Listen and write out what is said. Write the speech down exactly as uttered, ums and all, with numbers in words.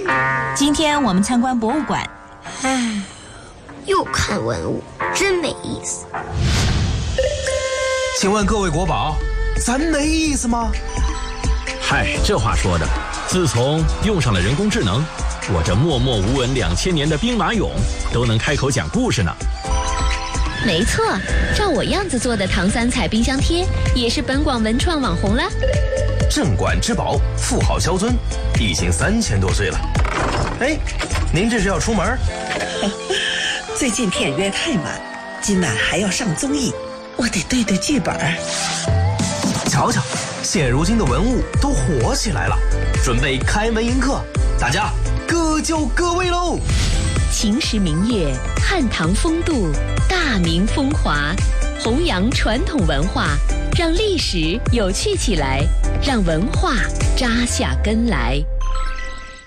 今天我们参观博物馆， 唉，又看文物，真没意思。 请问各位国宝，咱没意思吗？ 嗨，这话说的，自从用上了人工智能，我这默默无闻两千年的兵马俑都能开口讲故事呢。 没错，照我样子做的唐三彩冰箱贴也是本广文创网红了。 镇馆之宝，富豪萧尊，已经三千多岁了。哎，您这是要出门？ 最近片约太满，今晚还要上综艺，我得对对剧本。 瞧瞧，现如今的文物都火起来了，准备开门迎客，大家各就各位喽。 秦时明月，汉唐风度，大明风华，弘扬传统文化，让历史有趣起来，让文化扎下根来。